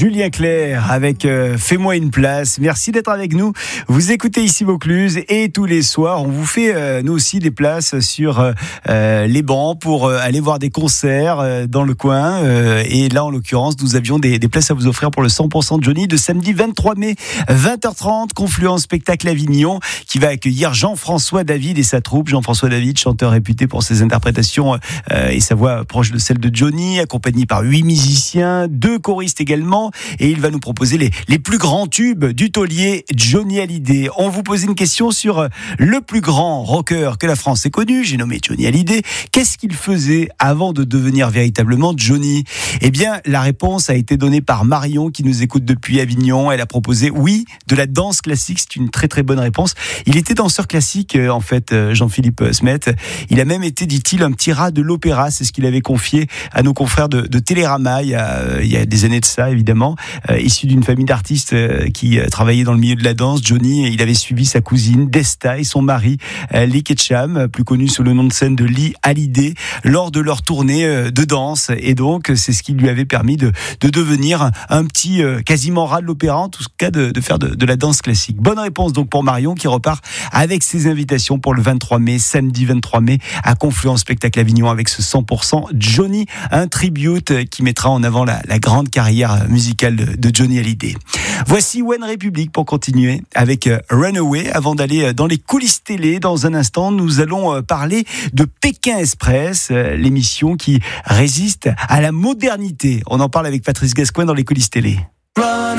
Julien Clerc avec Fais-moi une place. Merci d'être avec nous. Vous écoutez ici Vaucluse et tous les soirs, on vous fait nous aussi des places sur les bancs pour aller voir des concerts dans le coin. Et là, en l'occurrence, nous avions des places à vous offrir pour le 100% de Johnny de samedi 23 mai, 20h30, Confluence Spectacle Avignon, qui va accueillir Jean-François David et sa troupe. Jean-François David, chanteur réputé pour ses interprétations et sa voix proche de celle de Johnny, accompagné par 8 musiciens, 2 choristes également, et il va nous proposer les plus grands tubes du taulier Johnny Hallyday. On vous pose une question sur le plus grand rocker que la France ait connu, j'ai nommé Johnny Hallyday. Qu'est-ce qu'il faisait avant de devenir véritablement Johnny ? Eh bien, la réponse a été donnée par Marion qui nous écoute depuis Avignon. Elle a proposé, oui, de la danse classique. C'est une très très bonne réponse. Il était danseur classique en fait, Jean-Philippe Smet. Il a même été, dit-il, un petit rat de l'opéra. C'est ce qu'il avait confié à nos confrères de Télérama il y a des années de ça, évidemment. Issu d'une famille d'artistes qui travaillaient dans le milieu de la danse, Johnny, il avait suivi sa cousine Desta et son mari Lee Ketcham, plus connu sous le nom de scène de Lee Hallyday, lors de leur tournée de danse. Et donc, c'est ce qui lui avait permis de devenir un petit quasiment rat de l'opéra, en tout cas de faire de la danse classique. Bonne réponse donc pour Marion qui repart avec ses invitations pour le 23 mai, samedi 23 mai, à Confluence Spectacle Avignon avec ce 100% Johnny, un tribute qui mettra en avant la grande carrière musicale de Johnny Hallyday. Voici One Republic pour continuer avec Runaway. Avant d'aller dans les coulisses télé, dans un instant, nous allons parler de Pékin Express, l'émission qui résiste à la modernité. On en parle avec Patrice Gascoigne dans les coulisses télé.